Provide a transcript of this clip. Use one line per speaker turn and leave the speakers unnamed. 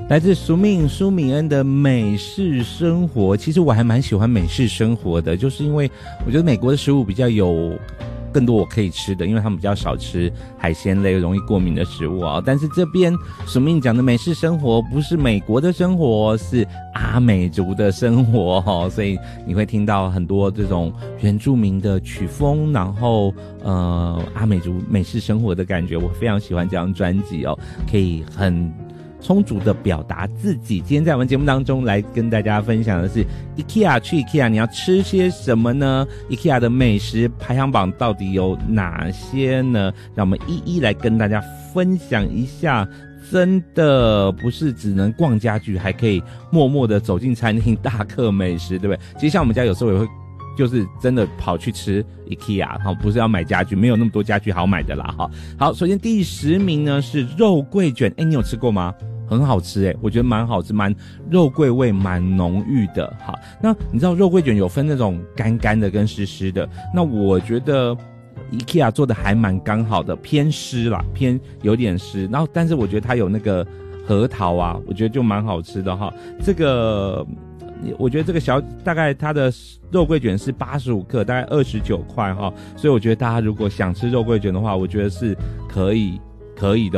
来自苏敏恩的美式生活。其实我还蛮喜欢美式生活的，就是因为我觉得美国的食物比较有更多我可以吃的，因为他们比较少吃海鲜类容易过敏的食物啊。但是这边苏敏讲的美式生活不是美国的生活，是阿美族的生活哦，所以你会听到很多这种原住民的曲风，然后阿美族美式生活的感觉，我非常喜欢这张专辑哦，可以很充足的表达自己。今天在我们节目当中来跟大家分享的是 IKEA， 去 IKEA 你要吃些什么呢？ IKEA 的美食排行榜到底有哪些呢？让我们一一来跟大家分享一下。真的不是只能逛家具，还可以默默的走进餐厅大嗑美食，对不对？其实像我们家有时候也会就是真的跑去吃 IKEA， 不是要买家具，没有那么多家具好买的啦。好，首先第10名呢是肉桂卷，你有吃过吗？很好吃我觉得蛮好吃，肉桂味蛮浓郁的。好，那你知道肉桂卷有分那种干干的跟湿湿的，那我觉得IKEA 做的还蛮刚好的，偏湿啦，偏有点湿，然后但是我觉得它有那个核桃啊，我觉得就蛮好吃的哈。这个我觉得这个大概它的肉桂卷是85克，大概29块哈，所以我觉得大家如果想吃肉桂卷的话，我觉得是可以的